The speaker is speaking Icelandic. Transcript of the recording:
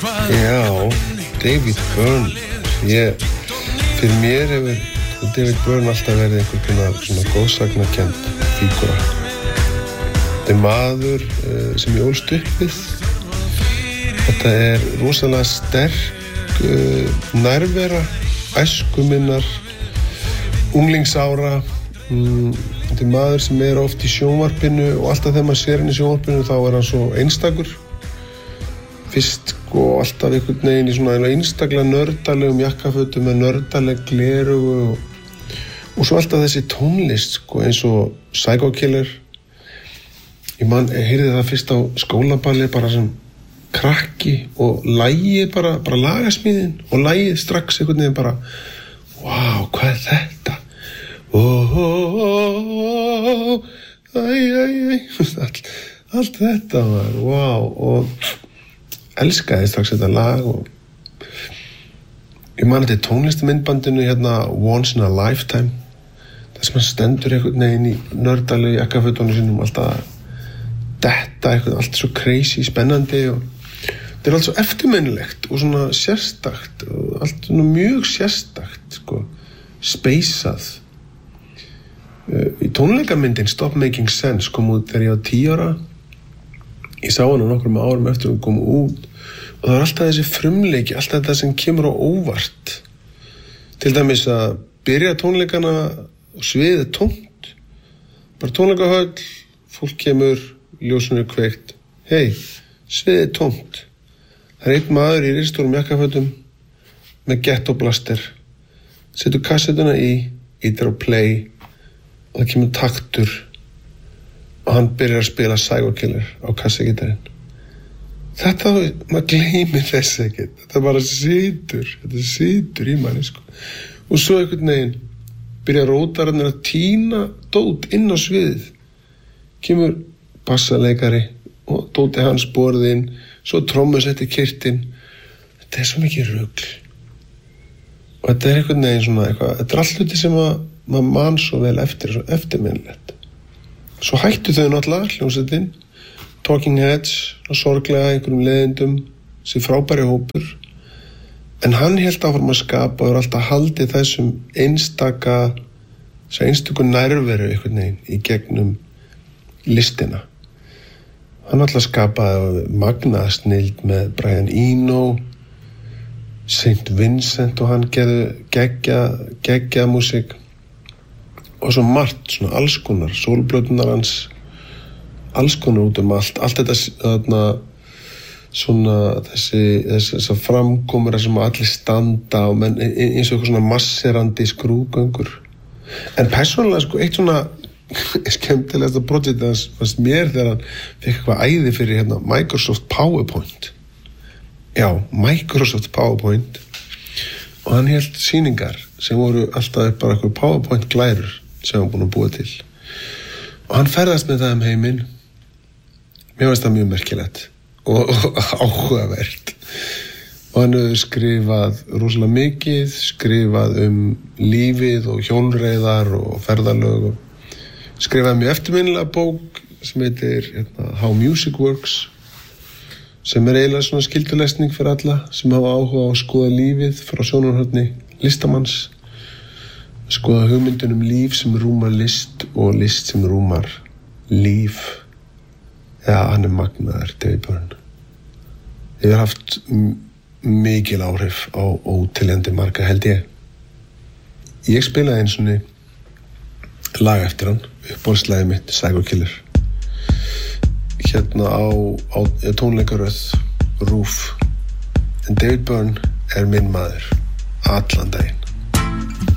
Já, David Byrne. Fyrir mér hefur David Byrne alltaf verið einhvern konar svona góðsagnakennd fígúra. Þetta maður sem ég ólst upp við. Þetta rosalega sterk nærvera æsku minnar, unglingsára. Þetta maður sem oft í sjónvarpinu og alltaf þegar maður sér hann í sjónvarpinu þá hann svo einstakur. Fyrst alltaf einhvern veginn í svona einstaklega nördalegum jakkafötum með nördaleg glerugu og svo alltaf þessi tónlist eins og Psycho Killer. Ég heyrði það fyrst á skólaballi bara sem krakki og lagið bara lagasmíðin og lagið strax einhvern veginn bara wow, hvað er þetta? Allt þetta var wow og elskaði strax þetta lag og ég man þetta tónlistamindbandinu hérna Once in a Lifetime þar sem hann stendur einhvern veginn í nördalegu jakkafötunum sínum alltaf detta eitthvað allt svo crazy, spennandi og þetta allt svo eftirminnilegt og svona sérstakt og allt svona mjög sérstakt speysað í tónleikamyndin Stop Making Sense kom út þegar ég var 10 ára. Ég sá hana nokkrum árum eftir hún kom út og það alltaf þessi frumleiki, alltaf þetta sem kemur á óvart. Til dæmis að byrja tónleikana og sviðið tómt. Bara tónleikahöll, fólk kemur, ljósun kveikt. Hey, sviðið tómt. Það einn maður í ristórum jakkafötum með gettoblaster. Setur kassettuna ítir á play og það kemur taktur og hann byrjar að spila Psycho Killer á kassagítarinn. Þetta, maður gleymir þess ekkert. Þetta bara situr í manni, Og svo einhvern veginn byrjar rótararnir að tína dót inn á sviðið. Kemur bassaleikari og dóti hans borðinn, svo trommusett í kyrtin. Þetta svo mikið rugl. Og þetta einhvern veginn svona eitthvað, þetta allt hluti sem maður man svo vel eftir, svo eftirminnilegt. Svo hættu þau náttúrulega, hljómsveitin, Talking Heads, og sorglega einhverjum leiðindum, sem frábæri hópur. En hann hélt áfram að skapa og alltaf haldið þessum einstöku nærveru einhvern veginn í gegnum listina. Hann alltaf skapaði magnaða snilld með Brian Eno, St. Vincent og hann gerði geggja músík. Og svo margt, svona alls konar, sólblötunar hans, alls konar út allt þetta svona þessar framkomur sem allir standa og menn, eins og eitthvað svona masserandi skrúðgöngur. En persónulega eitt svona skemmtilegasta projektið hans fannst mér þegar hann fekk eitthvað æði fyrir Microsoft PowerPoint. Já, Microsoft PowerPoint. Og hann hélt sýningar sem voru alltaf bara eitthvað PowerPoint glærur sem hann búinn að búa til. Og hann ferðast með það heiminn. Mér finnst það mjög merkilegt og áhugavert. Og hann hefur skrifað rosalega mikið, skrifað lífið og hjólreiðar og ferðalög. Skrifaði mjög eftirminnilega bók sem heitir How Music Works, sem eiginlega svona skyldulesning fyrir alla sem hafa áhuga á að skoða lífið frá sjónarhorni listamanns. Skoða hugmyndin líf sem rúmar list og list sem rúmar líf. Já, hann magnaður, David Byrne. Ég hef haft mikil áhrif á óteljandi marga, held ég. Ég spilaði einu svona lag eftir hann, uppáhaldslagið mitt, Psycho Killer. Hérna á tónleikaröð, RÚV. En David Byrne minn maður, allan daginn.